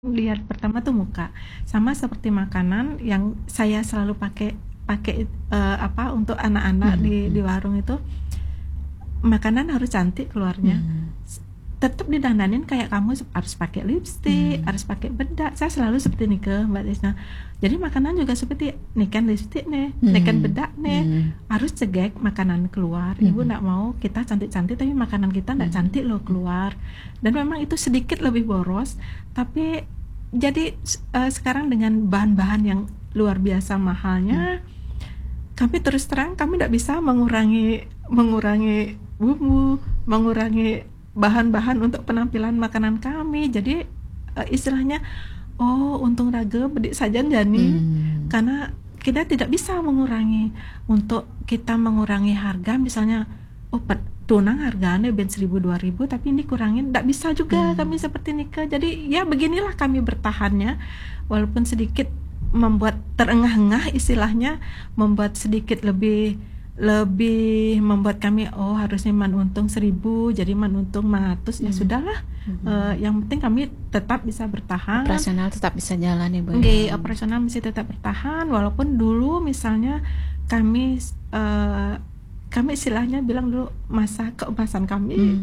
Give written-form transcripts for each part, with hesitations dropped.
Lihat pertama tuh muka, sama seperti makanan yang saya selalu pakai pakai, untuk anak-anak di warung itu, makanan harus cantik keluarnya. Tetap didandanin kayak kamu harus pakai lipstik, harus pakai bedak. Saya selalu seperti ini ke Mbak Tisna. Jadi makanan juga seperti nih kan lipstik nih, nih kan bedak nih, harus cegek makanan keluar. Ibu nggak mau kita cantik-cantik tapi makanan kita nggak cantik loh keluar. Dan memang itu sedikit lebih boros, tapi jadi sekarang dengan bahan-bahan yang luar biasa mahalnya, kami terus terang kami tidak bisa mengurangi bumbu, mengurangi bahan-bahan untuk penampilan makanan kami. Jadi istilahnya, oh untung raga bedik saja jani, karena kita tidak bisa mengurangi. Untuk kita mengurangi harga misalnya, oh tunang harganya ben 1.000-2.000 tapi ini kurangin, tidak bisa juga kami seperti nikah. Jadi ya beginilah kami bertahannya, walaupun sedikit membuat terengah-engah istilahnya, membuat sedikit lebih membuat kami harusnya man untung 1.000 jadi man untung 500, ya sudahlah. Yang penting kami tetap bisa bertahan, operasional tetap bisa jalan ya Bu. Operasional masih tetap bertahan, walaupun dulu misalnya kami istilahnya bilang dulu masa keemasan kami,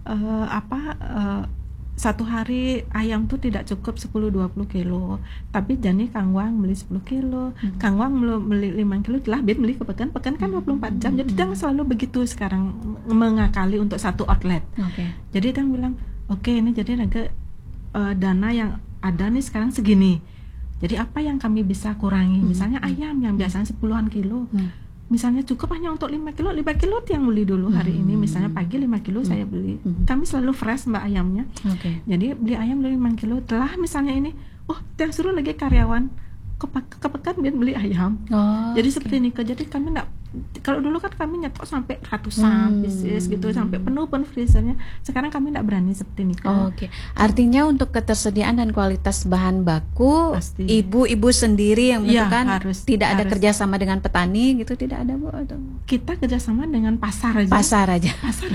satu hari ayam tuh tidak cukup 10-20 kilo, tapi jani Kang Wang beli 10 kilo, Kang Wang beli 5 kilo, lah biar beli ke pekan kan 24 jam. Jadi jangan selalu begitu sekarang mengakali untuk satu outlet. Jadi dia bilang oke, ini jadi agak dana yang ada nih sekarang segini, jadi apa yang kami bisa kurangi, misalnya ayam yang biasanya 10-an kilo, misalnya cukup hanya untuk 5 kilo yang beli dulu hari ini, misalnya pagi 5 kilo saya beli. Kami selalu fresh Mbak ayamnya. Jadi beli ayam 5 kilo, telah misalnya ini, yang suruh lagi karyawan ke pekan biar beli ayam. Jadi seperti ini. Jadi kami enggak, kalau dulu kan kami nyetok sampai ratusan pieces gitu, sampai penuh pun freezernya. Sekarang kami enggak berani seperti ini. Artinya untuk ketersediaan dan kualitas bahan baku, pasti ibu-ibu sendiri yang menentukan, tidak ada kerjasama dengan petani gitu, tidak ada Bu? Atau? Kita kerjasama dengan pasar aja. Pasar aja.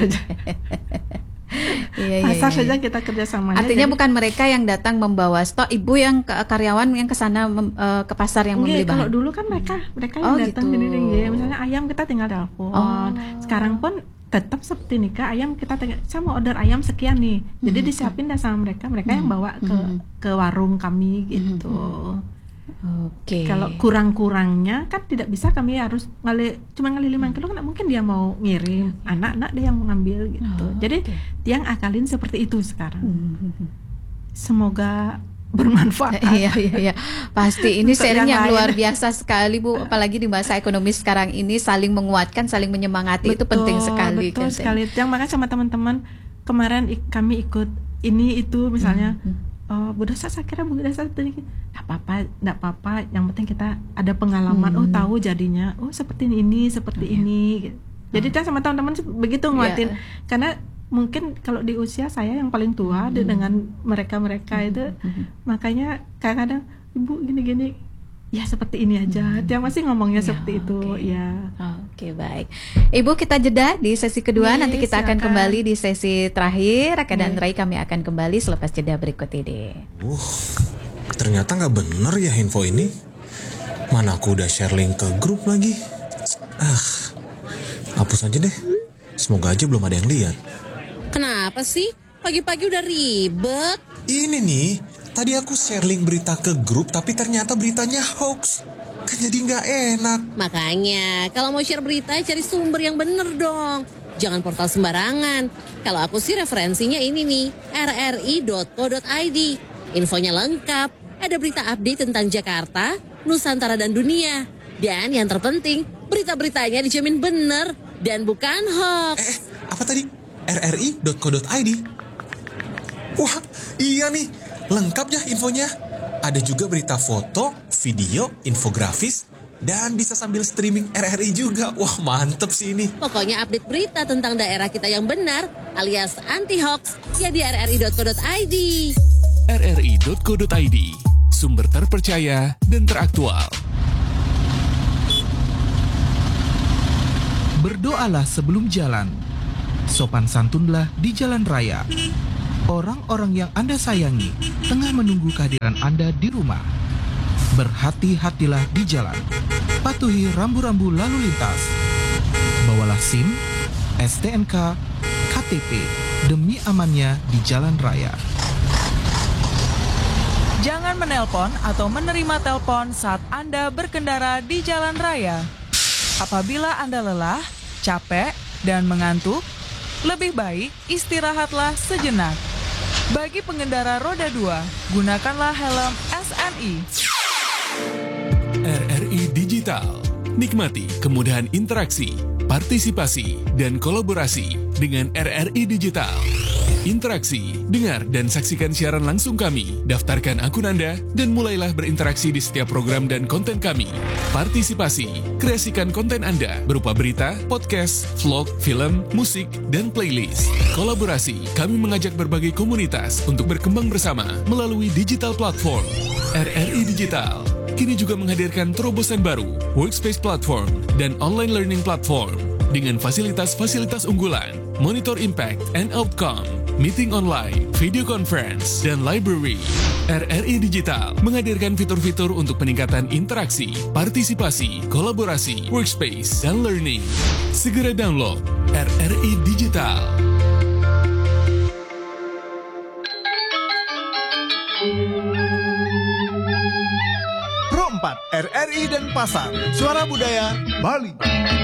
Pasar saja kita kerjasamanya. Artinya jadi, bukan mereka yang datang membawa stok, ibu yang karyawan yang ke sana ke pasar yang membeli bahan. Kalau dulu kan mereka yang datang gitu. Misalnya ayam kita tinggal telepon. Sekarang pun tetap seperti nikah, ayam kita saya mau order ayam sekian nih. Jadi disiapin dah sama mereka yang bawa ke warung kami gitu. Kalau kurang-kurangnya kan tidak bisa, kami harus cuma ngali 5 kilo, kan mungkin dia mau ngirim anak-anak dia yang mengambil gitu. Jadi yang akalin seperti itu sekarang. Semoga bermanfaat. Iya. Pasti ini sharing yang luar biasa sekali Bu, apalagi di masa ekonomi sekarang ini, saling menguatkan, saling menyemangati, itu penting sekali. Betul sekali. Yang makanya sama teman-teman kemarin kami ikut ini itu misalnya. Bu Dasa, saya kira Bu Dasa tadi enggak apa-apa, yang penting kita ada pengalaman, tahu jadinya, seperti ini gitu. Jadi kita sama teman-teman begitu nguatin, karena mungkin kalau di usia saya yang paling tua dengan mereka itu, makanya kadang-kadang Ibu gini-gini, ya seperti ini aja, dia masih ngomongnya seperti itu. Baik Ibu, kita jeda di sesi kedua, nanti kita akan kembali di sesi terakhir. Raka dan Rai kami akan kembali selepas jeda berikut ini. Ternyata nggak bener ya info ini. Mana aku udah share link ke grup lagi. Hapus aja deh, semoga aja belum ada yang lihat. Kenapa sih pagi-pagi udah ribet? Ini nih, tadi aku share link berita ke grup, tapi ternyata beritanya hoax. Kan jadi nggak enak. Makanya, kalau mau share berita, cari sumber yang bener dong. Jangan portal sembarangan. Kalau aku sih referensinya ini nih, rri.co.id. Infonya lengkap, ada berita update tentang Jakarta, Nusantara, dan dunia. Dan yang terpenting, berita-beritanya dijamin bener dan bukan hoax. Apa tadi? rri.co.id? Wah, iya nih. Lengkap ya infonya. Ada juga berita foto, video, infografis, dan bisa sambil streaming RRI juga. Wah, mantep sih ini. Pokoknya update berita tentang daerah kita yang benar, alias anti-hoax, ya di rri.co.id. rri.co.id, sumber terpercaya dan teraktual. Berdoalah sebelum jalan. Sopan santunlah di jalan raya. Orang-orang yang Anda sayangi tengah menunggu kehadiran Anda di rumah. Berhati-hatilah di jalan. Patuhi rambu-rambu lalu lintas. Bawalah SIM, STNK, KTP demi amannya di jalan raya. Jangan menelpon atau menerima telepon saat Anda berkendara di jalan raya. Apabila Anda lelah, capek, dan mengantuk, lebih baik istirahatlah sejenak. Bagi pengendara roda 2, gunakanlah helm SNI. RRI Digital. Nikmati kemudahan interaksi, partisipasi, dan kolaborasi dengan RRI Digital. Interaksi, dengar dan saksikan siaran langsung kami, daftarkan akun Anda, dan mulailah berinteraksi di setiap program dan konten kami. Partisipasi, kreasikan konten Anda berupa berita, podcast, vlog, film, musik, dan playlist. Kolaborasi, kami mengajak berbagai komunitas untuk berkembang bersama melalui digital platform. RRI Digital kini juga menghadirkan terobosan baru, workspace platform, dan online learning platform dengan fasilitas-fasilitas unggulan, monitor impact and outcome, meeting online, video conference, dan library. RRI Digital menghadirkan fitur-fitur untuk peningkatan interaksi, partisipasi, kolaborasi, workspace, dan learning. Segera download RRI Digital. Pro 4 RRI Denpasar, Suara Budaya Bali.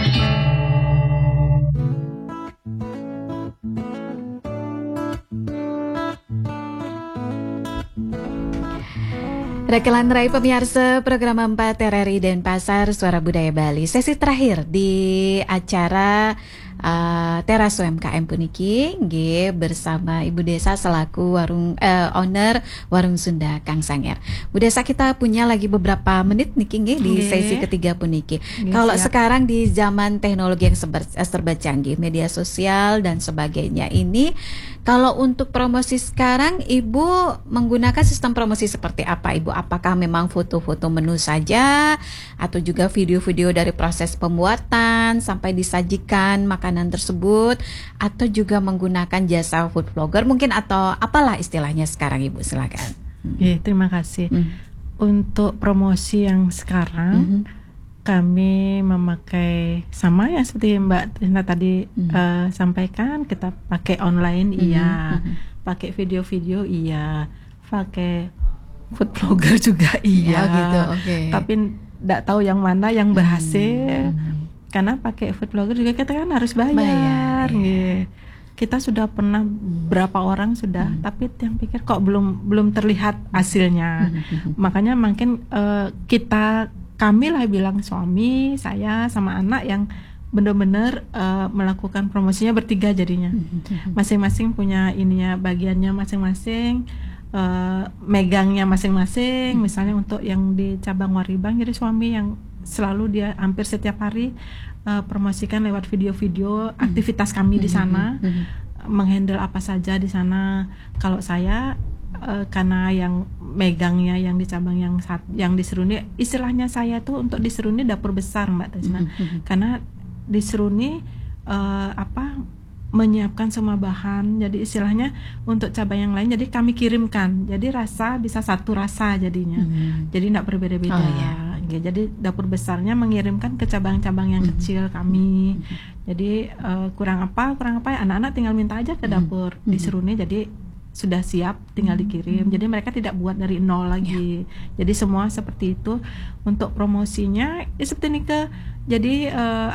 Rekelan Rai pemirsa program 4 RRI Denpasar Suara Budaya Bali. Sesi terakhir di acara Teras UMKM puniki nggih bersama Ibu Desa selaku owner Warung Sunda Kang Sanger. Bu Desa, kita punya lagi beberapa menit niki nggih di sesi ketiga puniki. Kalau sekarang di zaman teknologi yang serba canggih, media sosial dan sebagainya ini, kalau untuk promosi sekarang Ibu menggunakan sistem promosi seperti apa Ibu? Apakah memang foto-foto menu saja atau juga video-video dari proses pembuatan sampai disajikan makanan tersebut, atau juga menggunakan jasa food vlogger mungkin, atau apalah istilahnya sekarang Ibu, silakan. Terima kasih. Untuk promosi yang sekarang kami memakai sama ya seperti Mbak Tina tadi sampaikan, kita pakai online iya, pakai video-video iya, pakai food vlogger juga iya, gitu, tapi tidak tahu yang mana yang berhasil. Karena pakai food vlogger juga kita kan harus bayar. Kita sudah pernah berapa orang sudah, tapi yang pikir kok belum terlihat hasilnya. Makanya mungkin kami lah bilang, suami, saya sama anak yang benar-benar melakukan promosinya bertiga jadinya. Masing-masing punya ininya, bagiannya masing-masing, megangnya masing-masing. Misalnya untuk yang di cabang Waribang, jadi suami yang selalu dia hampir setiap hari promosikan lewat video-video aktivitas kami di sana, menghandle apa saja di sana. Kalau saya karena yang megangnya yang di cabang yang di Seruni, istilahnya saya tuh untuk di Seruni dapur besar Mbak Tisna, karena di Seruni menyiapkan semua bahan, jadi istilahnya untuk cabang yang lain jadi kami kirimkan, jadi rasa bisa satu rasa jadinya, jadi tidak berbeda-beda. Jadi dapur besarnya mengirimkan ke cabang-cabang yang kecil kami. Jadi kurang apa anak-anak tinggal minta aja ke dapur di Seruni, jadi sudah siap tinggal dikirim. Jadi mereka tidak buat dari nol lagi. Jadi semua seperti itu. Untuk promosinya seperti ini jadi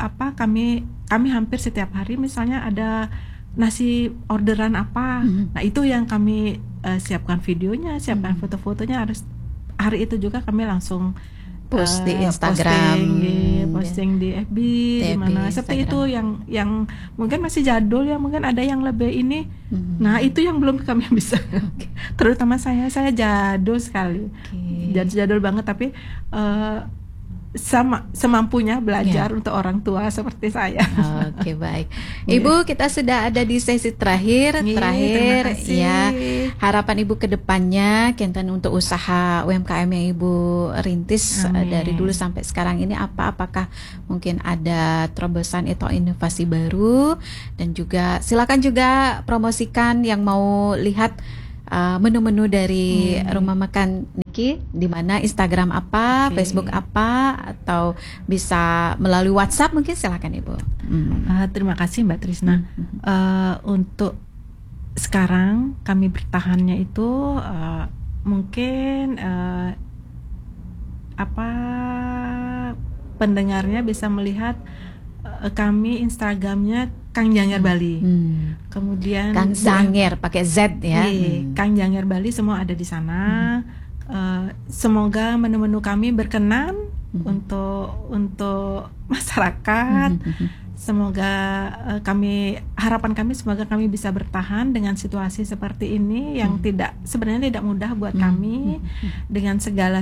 kami hampir setiap hari misalnya ada nasi orderan apa. Nah, itu yang kami siapkan videonya, siapkan foto-fotonya, harus hari itu juga kami langsung post di Instagram, posting di FB, di mana seperti itu yang mungkin masih jadul ya, mungkin ada yang lebih ini. Nah, itu yang belum kami bisa. Terutama saya jadul sekali. Jadul banget, tapi semampunya belajar untuk orang tua seperti saya. Oke, baik. Ibu, kita sudah ada di sesi terakhir. Terima kasih. Ya, harapan Ibu ke depannya Kenten untuk usaha UMKM yang Ibu rintis dari dulu sampai sekarang ini apa? Apakah mungkin ada terobosan atau inovasi baru? Dan juga silakan juga promosikan yang mau lihat menu-menu dari rumah makan Niki, di mana Instagram apa, Facebook apa, atau bisa melalui WhatsApp mungkin, silakan Ibu. Terima kasih Mbak Trisna. Untuk sekarang kami bertahannya itu mungkin pendengarnya bisa melihat kami Instagramnya Kang Janger Bali. Kemudian Kang Janger pakai Z ya. Kang Janger Bali semua ada di sana. Semoga menu-menu kami berkenan untuk masyarakat. Semoga harapan kami semoga kami bisa bertahan dengan situasi seperti ini yang sebenarnya tidak mudah buat kami, dengan segala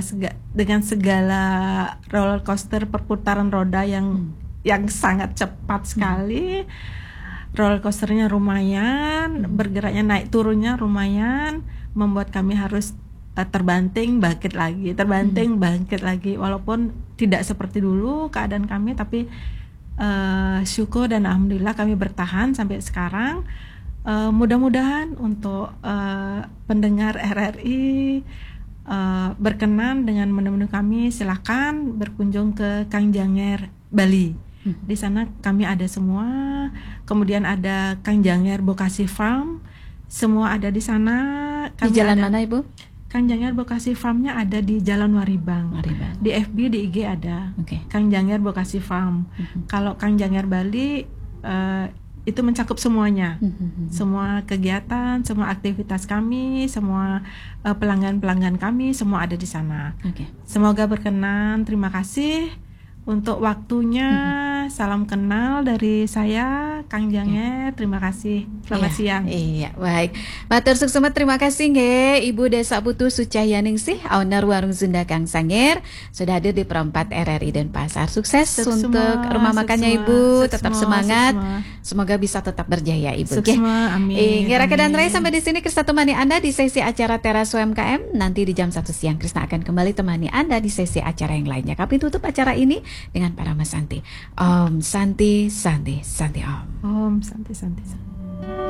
roller coaster perputaran roda yang sangat cepat sekali. Roller coasternya lumayan, bergeraknya naik turunnya lumayan, membuat kami harus terbanting bangkit lagi, walaupun tidak seperti dulu keadaan kami, tapi syukur dan alhamdulillah kami bertahan sampai sekarang. Mudah-mudahan untuk pendengar RRI berkenan dengan menu-menu kami, silakan berkunjung ke Kang Janger Bali. Di sana kami ada semua. Kemudian ada Kang Janger Bokasi Farm, semua ada di sana. Di jalan mana Ibu? Kang Janger Bokasi Farmnya ada di Jalan Waribang. Di FB, di IG ada. Kang Janger Bokasi Farm. Kalau Kang Janger Bali itu mencakup semuanya, semua kegiatan, semua aktivitas kami, semua pelanggan-pelanggan kami, semua ada di sana. Semoga berkenan. Terima kasih untuk waktunya. Salam kenal dari saya, Kang Janger. Terima kasih. Selamat siang. Iya, baik. Matur suksemet, terima kasih nggih Ibu Desa Putu Sucahyaningsih, owner Warung Sunda Kang Janger, sudah hadir di Perempat RRI Denpasar. Sukses untuk rumah makannya Ibu, tetap semangat. Semoga bisa tetap berjaya Ibu. Amin. Raka dan Ray, sampai di sini Krisna temani Anda di sesi acara Teras UMKM. Nanti di jam 1 siang Krisna akan kembali temani Anda di sesi acara yang lainnya. Kami tutup acara ini dengan Parama Santi. Om Santi Santi Santi Om. Om Santi Santi Santi.